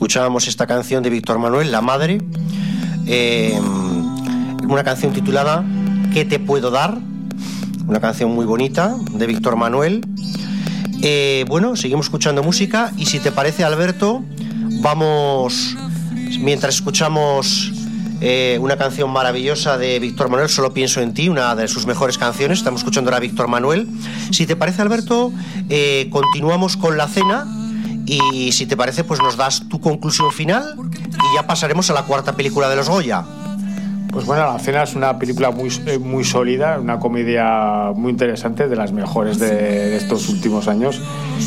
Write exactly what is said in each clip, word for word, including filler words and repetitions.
escuchábamos esta canción de Víctor Manuel, La Madre, eh, una canción titulada ¿Qué te puedo dar? Una canción muy bonita de Víctor Manuel. Eh, bueno, seguimos escuchando música y si te parece, Alberto, vamos, mientras escuchamos eh, una canción maravillosa de Víctor Manuel, Solo pienso en ti, una de sus mejores canciones, estamos escuchando ahora a Víctor Manuel. Si te parece, Alberto, eh, continuamos con la cena. Y si te parece, pues nos das tu conclusión final y ya pasaremos a la cuarta película de los Goya. Pues bueno, La Cena es una película muy, muy sólida, una comedia muy interesante, de las mejores de, de estos últimos años.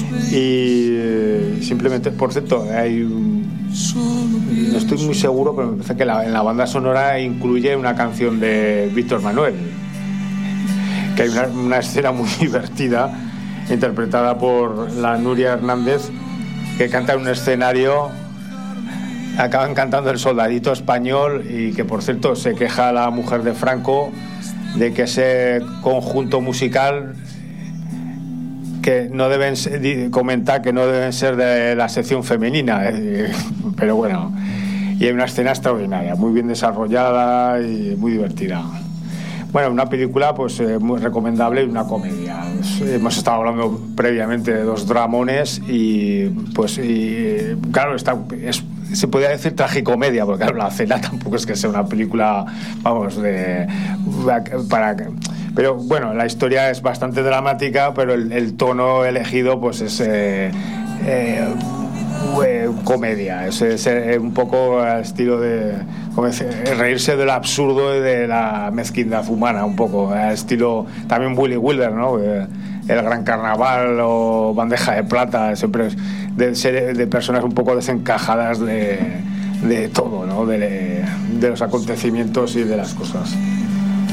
Y simplemente, por cierto, hay un, no estoy muy seguro, pero me parece que la, en la banda sonora incluye una canción de Víctor Manuel, que hay una, una escena muy divertida interpretada por la Nuria Hernández, que canta en un escenario, acaban cantando El Soldadito Español, y que por cierto se queja la mujer de Franco de que ese conjunto musical que no deben ser, comenta que no deben ser de la sección femenina, eh, pero bueno, y hay una escena extraordinaria, muy bien desarrollada y muy divertida. Bueno, una película pues eh, muy recomendable y una comedia. Hemos estado hablando previamente de dos dramones y pues y, claro, está, es, se podría decir tragicomedia, porque claro, La Cena tampoco es que sea una película, vamos, de para pero bueno, la historia es bastante dramática, pero el, el tono elegido pues es eh, eh, comedia, es, es un poco al estilo de como decir, reírse de lo absurdo y de la mezquindad humana, un poco al estilo también Willy Wilder, ¿no? El Gran Carnaval o Bandeja de Plata, siempre es de, ser, de personas un poco desencajadas de, de todo, ¿no? De, de los acontecimientos y de las cosas.